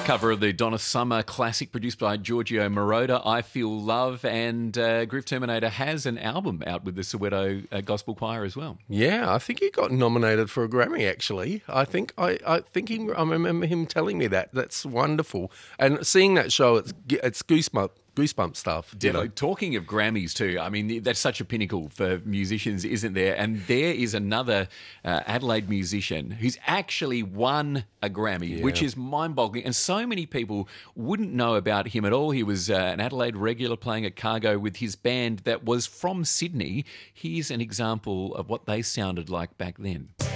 Cover of the Donna Summer classic produced by Giorgio Moroder, I Feel Love, and Groove Terminator has an album out with the Soweto Gospel Choir as well. Yeah, I think he got nominated for a Grammy, actually. I remember him telling me that. That's wonderful. And seeing that show, it's goosebump stuff. Talking of Grammys too, I mean, that's such a pinnacle for musicians, isn't there? And there is another Adelaide musician who's actually won a Grammy, which is mind-boggling. And so many people wouldn't know about him at all. He was an Adelaide regular playing at Cargo with his band that was from Sydney. Here's an example of what they sounded like back then.